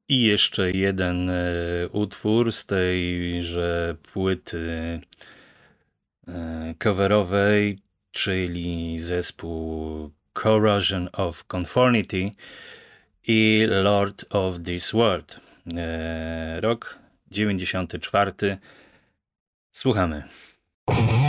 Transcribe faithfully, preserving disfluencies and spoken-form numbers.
I jeszcze jeden e, utwór z tejże płyty e, coverowej, czyli zespół Corrosion of Conformity i Lord of this World. E, rok dziewięćdziesiąty czwarty. Słuchamy.